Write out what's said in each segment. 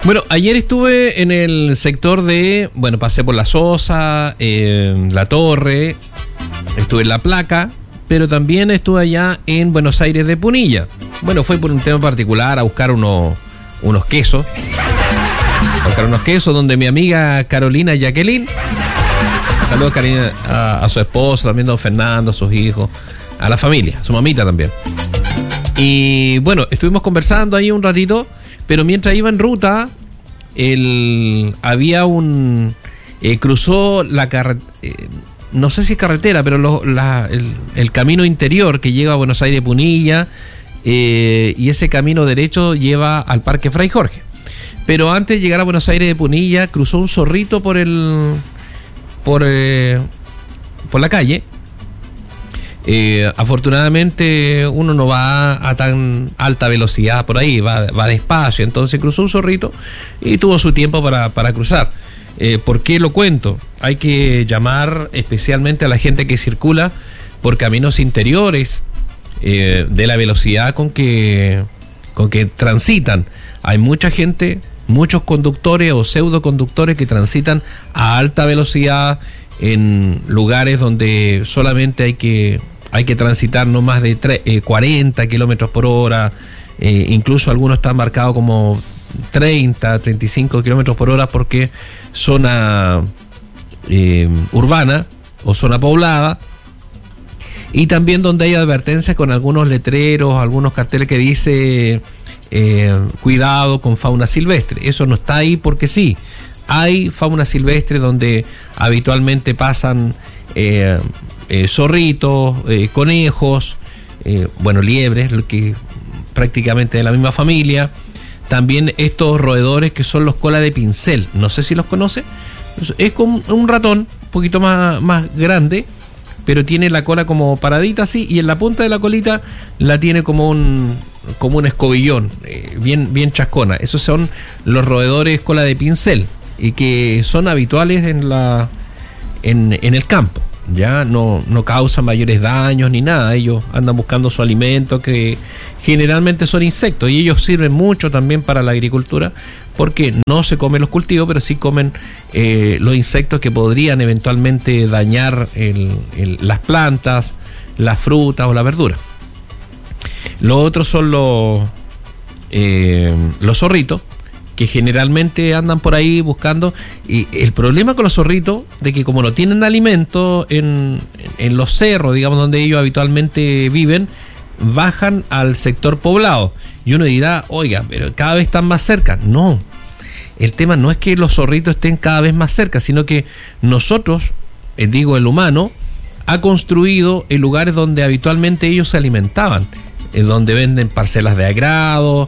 Bueno, ayer estuve en el sector de, pasé por La Sosa, La Torre, estuve en La Placa, pero también estuve allá en Buenos Aires de Punilla. Bueno, fue por un tema particular a buscar unos quesos. Donde mi amiga Carolina Jacqueline, saludos Carolina, a su esposo, también don Fernando, a sus hijos, a la familia, a su mamita también. Y bueno, estuvimos conversando ahí un ratito, pero mientras iba en ruta, cruzó la carretera, no sé si es carretera, pero el camino interior que llega a Buenos Aires de Punilla, y ese camino derecho lleva al Parque Fray Jorge. Pero antes de llegar a Buenos Aires de Punilla, cruzó un zorrito por la calle. Afortunadamente uno no va a tan alta velocidad por ahí, va despacio. Entonces cruzó un zorrito y tuvo su tiempo para cruzar. ¿Por qué lo cuento? Hay que llamar especialmente a la gente que circula por caminos interiores, de la velocidad con que transitan. Hay mucha gente, muchos conductores o pseudoconductores que transitan a alta velocidad en lugares donde solamente hay que transitar no más de 40 kilómetros por hora, incluso algunos están marcados como 30, 35 kilómetros por hora porque zona urbana o zona poblada, y también donde hay advertencias con algunos letreros, algunos carteles que dice cuidado con fauna silvestre. Eso no está ahí porque sí. Hay fauna silvestre donde habitualmente pasan zorritos, conejos, liebres, que prácticamente de la misma familia. También estos roedores que son los cola de pincel, no sé si los conoce. Es como un ratón, un poquito más grande, pero tiene la cola como paradita así, y en la punta de la colita la tiene como un escobillón, bien chascona. Esos son los roedores cola de pincel, y que son habituales en el campo. Ya no causan mayores daños ni nada. Ellos andan buscando su alimento, que generalmente son insectos, y ellos sirven mucho también para la agricultura, porque no se comen los cultivos, pero sí comen los insectos que podrían eventualmente dañar las plantas, las frutas o la verdura. Los otros son los zorritos, que generalmente andan por ahí buscando. Y el problema con los zorritos, de que como no tienen alimento en los cerros, digamos, donde ellos habitualmente viven, bajan al sector poblado. Y uno dirá, oiga, pero cada vez están más cerca. No, el tema no es que los zorritos estén cada vez más cerca, sino que nosotros, el humano, ha construido en lugares donde habitualmente ellos se alimentaban, donde venden parcelas de agrado,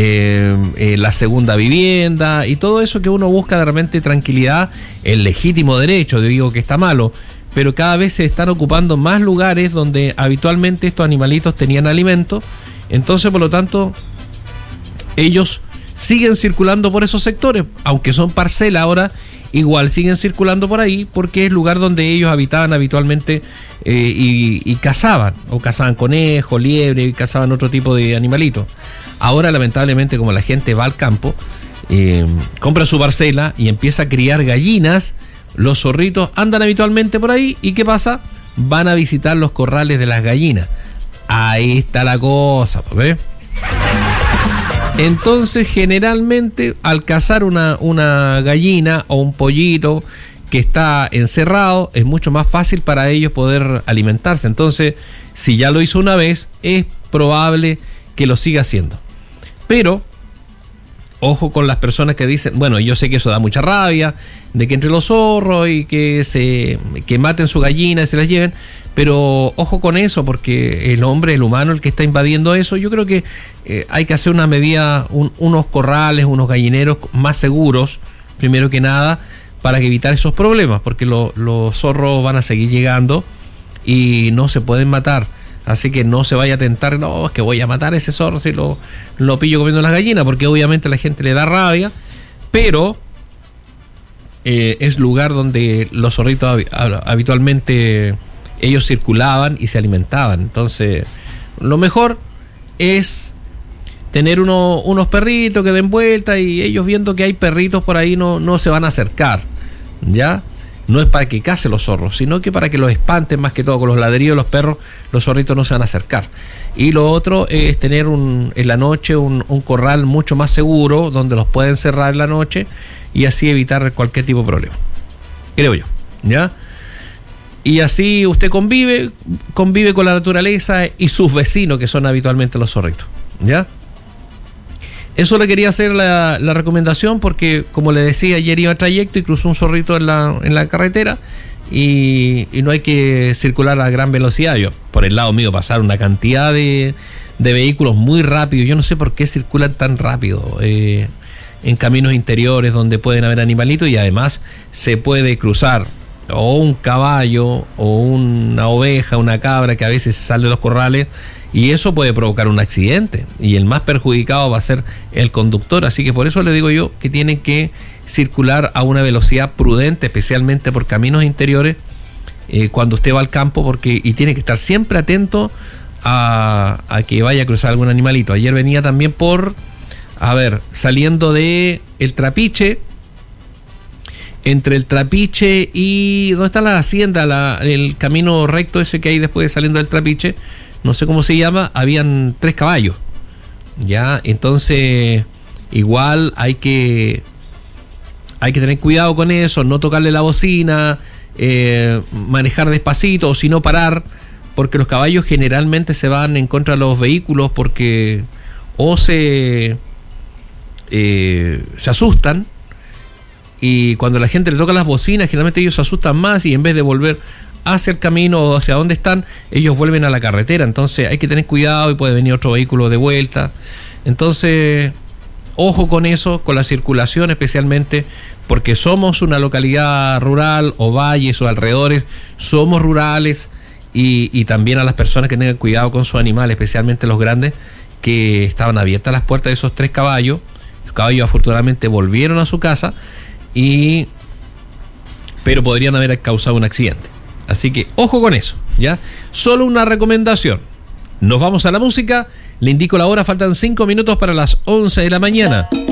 la segunda vivienda y todo eso que uno busca de repente tranquilidad, el legítimo derecho. Digo que está malo, pero cada vez se están ocupando más lugares donde habitualmente estos animalitos tenían alimento. Entonces, por lo tanto, ellos siguen circulando por esos sectores, aunque son parcelas ahora, igual siguen circulando por ahí porque es el lugar donde ellos habitaban habitualmente, y cazaban conejos, liebre, y cazaban otro tipo de animalitos. Ahora, lamentablemente, como la gente va al campo, compra su parcela y empieza a criar gallinas, los zorritos andan habitualmente por ahí, y ¿qué pasa? Van a visitar los corrales de las gallinas. Ahí está la cosa, ¿ves? Entonces, generalmente, al cazar una gallina o un pollito que está encerrado, es mucho más fácil para ellos poder alimentarse. Entonces, si ya lo hizo una vez, es probable que lo siga haciendo. Pero, ojo con las personas que dicen, bueno, yo sé que eso da mucha rabia, de que entre los zorros y que maten su gallina y se las lleven, pero ojo con eso, porque el humano, el que está invadiendo eso, yo creo que hay que hacer una medida, unos corrales, unos gallineros más seguros, primero que nada, para evitar esos problemas, porque los zorros van a seguir llegando y no se pueden matar. Así que no se vaya a tentar, no, es que voy a matar a ese zorro si lo pillo comiendo las gallinas, porque obviamente a la gente le da rabia, pero es lugar donde los zorritos habitualmente ellos circulaban y se alimentaban. Entonces, lo mejor es tener unos perritos que den vuelta y ellos viendo que hay perritos por ahí no se van a acercar, ¿ya? No es para que case los zorros, sino que para que los espanten, más que todo con los ladrillos de los perros, los zorritos no se van a acercar. Y lo otro es tener en la noche un corral mucho más seguro, donde los pueden cerrar en la noche y así evitar cualquier tipo de problema, creo yo, ¿ya? Y así usted convive con la naturaleza y sus vecinos, que son habitualmente los zorritos, ¿ya? Eso le quería hacer la recomendación porque, como le decía, ayer iba a trayecto y cruzó un zorrito en la carretera y no hay que circular a gran velocidad. Yo, por el lado mío pasaron una cantidad de vehículos muy rápidos. Yo no sé por qué circulan tan rápido en caminos interiores donde pueden haber animalitos, y además se puede cruzar o un caballo o una oveja, una cabra que a veces sale de los corrales, y eso puede provocar un accidente, y el más perjudicado va a ser el conductor. Así que por eso le digo yo que tienen que circular a una velocidad prudente, especialmente por caminos interiores, cuando usted va al campo, y tiene que estar siempre atento a que vaya a cruzar algún animalito. Ayer venía también saliendo de el Trapiche, entre el Trapiche y ¿dónde está la hacienda? El camino recto ese que hay después saliendo del Trapiche, no sé cómo se llama, habían 3 caballos, ya, entonces igual hay que tener cuidado con eso, no tocarle la bocina, manejar despacito, o si no parar, porque los caballos generalmente se van en contra de los vehículos porque o se asustan, y cuando la gente le toca las bocinas, generalmente ellos se asustan más, y en vez de volver hacia el camino o hacia donde están, ellos vuelven a la carretera. Entonces hay que tener cuidado y puede venir otro vehículo de vuelta. Entonces, ojo con eso, con la circulación, especialmente porque somos una localidad rural, o valles o alrededores, somos rurales, y también a las personas que tengan cuidado con sus animales, especialmente los grandes, que estaban abiertas las puertas de esos 3 caballos. Los caballos afortunadamente volvieron a su casa, pero podrían haber causado un accidente. Así que ojo con eso, ¿ya? Solo una recomendación. Nos vamos a la música. Le indico la hora, faltan 5 minutos para las 11 de la mañana.